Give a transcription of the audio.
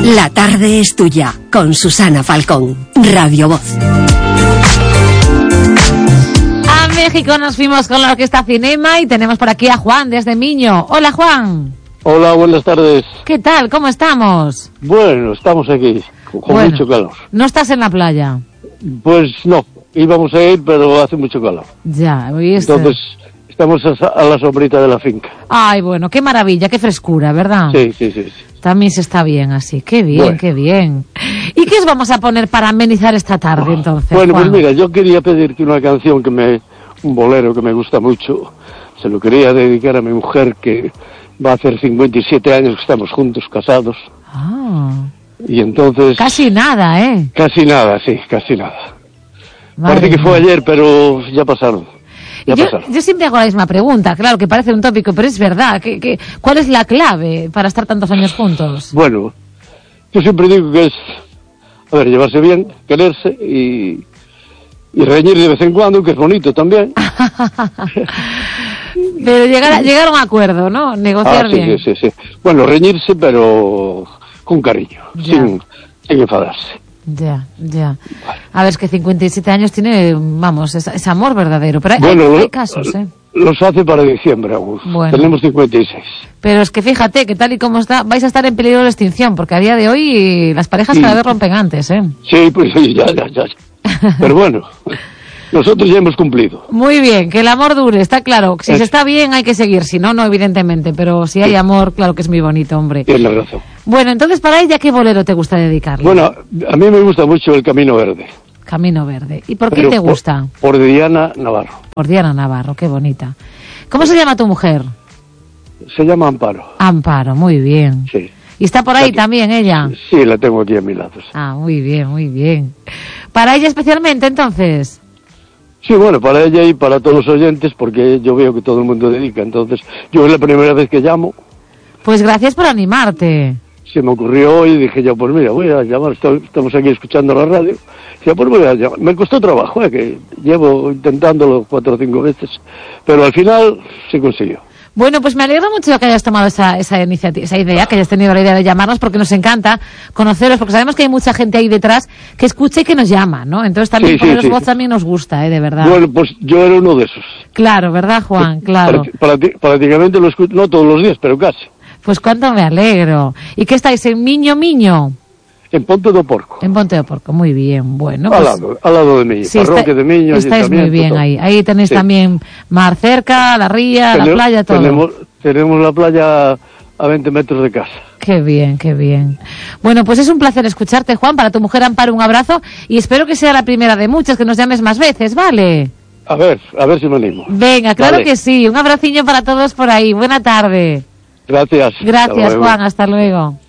La tarde es tuya, con Susana Falcón, Radio Voz. A México nos fuimos con la Orquesta Cinema y tenemos por aquí a Juan desde Miño. Hola, Juan. Hola, buenas tardes. ¿Qué tal? ¿Cómo estamos? Bueno, estamos aquí, con mucho calor. ¿No estás en la playa? Pues no, íbamos a ir, pero hace mucho calor. Ya, ¿oíste? Entonces, estamos a la sombrita de la finca. Ay, bueno, qué maravilla, qué frescura, ¿verdad? Sí. También se está bien así. Qué bien, bueno. Qué bien. ¿Y qué os vamos a poner para amenizar esta tarde, entonces, Bueno, Juan? pues mira, yo quería pedirte una canción un bolero que me gusta mucho. Se lo quería dedicar a mi mujer, que va a hacer 57 años que estamos juntos, casados. Ah. Y entonces... Casi nada, ¿eh? Casi nada, sí, casi nada. Madre Parece que fue mía. ayer, pero ya pasaron. Yo siempre hago la misma pregunta, claro, que parece un tópico, pero es verdad. ¿Cuál es la clave para estar tantos años juntos? Bueno, yo siempre digo que es, llevarse bien, quererse y reñir de vez en cuando, que es bonito también. Pero llegar a un acuerdo, ¿no? Negociar bien. Sí. Bueno, reñirse, pero con cariño, sin enfadarse. Ya. A ver, es que 57 años tiene, vamos, es amor verdadero. Pero hay casos, ¿eh? Los hace para diciembre aún. Bueno. Tenemos 56. Pero es que fíjate que tal y como está, vais a estar en peligro de extinción, porque a día de hoy las parejas cada vez rompen antes, ¿eh? Sí, pues sí, ya. Pero bueno, nosotros ya hemos cumplido. Muy bien, que el amor dure, está claro. Si se está bien hay que seguir, si no, evidentemente. Pero si hay amor, claro que es muy bonito, hombre. Tienes razón. Bueno, entonces para ella, ¿qué bolero te gusta dedicarle? Bueno, a mí me gusta mucho el Camino Verde. Camino Verde. ¿Y por qué te gusta? Por Diana Navarro. Por Diana Navarro, qué bonita. ¿Cómo se llama tu mujer? Se llama Amparo. Amparo, muy bien. Sí. ¿Y está por ahí también ella? Sí, la tengo aquí a mi lado. Ah, muy bien. ¿Para ella especialmente, entonces? Sí, bueno, para ella y para todos los oyentes, porque yo veo que todo el mundo dedica. Entonces, yo es la primera vez que llamo. Pues gracias por animarte. Se me ocurrió hoy y dije yo, pues mira, voy a llamar, estamos aquí escuchando la radio. Dije, pues voy a llamar. Me costó trabajo, que llevo intentándolo 4 o 5 veces, pero al final se consiguió. Bueno, pues me alegro mucho que hayas tomado esa iniciativa, esa idea, que hayas tenido la idea de llamarnos, porque nos encanta conoceros, porque sabemos que hay mucha gente ahí detrás que escucha y que nos llama, ¿no? Entonces también poneros voz también nos gusta, de verdad. Bueno, pues yo era uno de esos. Claro, ¿verdad, Juan? Claro. Prácticamente lo escucho, no todos los días, pero casi. Pues cuánto me alegro. ¿Y qué estáis, en Miño? En Ponte do Porco. En Ponte do Porco, muy bien. Bueno, pues... Al lado de Miño, sí, parroquia de Miño. Estáis muy bien todo. Ahí. Ahí tenéis también mar cerca, la ría, la playa, todo. Tenemos la playa a 20 metros de casa. Qué bien. Bueno, pues es un placer escucharte, Juan. Para tu mujer Amparo, un abrazo. Y espero que sea la primera de muchas, que nos llames más veces, ¿vale? A ver si me animo. Venga, claro que sí. Un abraciño para todos por ahí. Buena tarde. Gracias. Gracias, Juan. Hasta luego.